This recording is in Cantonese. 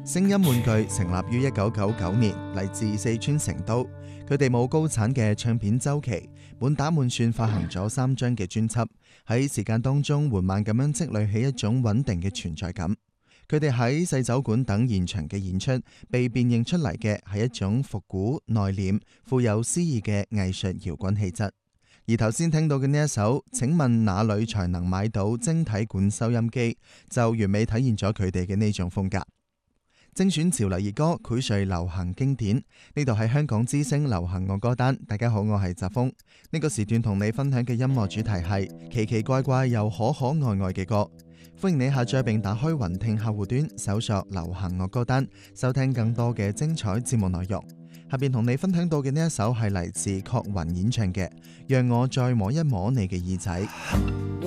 聲音玩具成立於1999年，嚟自四川成都。佢哋冇高產嘅唱片週期，滿打滿算發行咗3張嘅專輯，喺時間當中緩慢咁樣積累起一種穩定嘅存在感。佢哋喺細酒館等現場嘅演出，被辨認出嚟嘅係一種復古、內斂、富有詩意嘅藝術搖滾氣質。而頭先聽到嘅呢一首，請問哪裏才能買到晶體管收音機，就完美體現咗佢哋嘅呢種風格。精選潮流熱歌，薈萃流行經典。呢度係香港之聲流行樂歌單。大家好，我係澤峰。呢個時段同你分享嘅音樂主題係奇奇怪怪又可可愛愛嘅歌。歡迎你下載並打開雲聽客戶端，搜索流行樂歌單，收聽更多嘅精彩節目內容。下邊同你分享到嘅呢一首係嚟自郝雲演唱嘅《讓我再摸一摸你嘅耳仔》。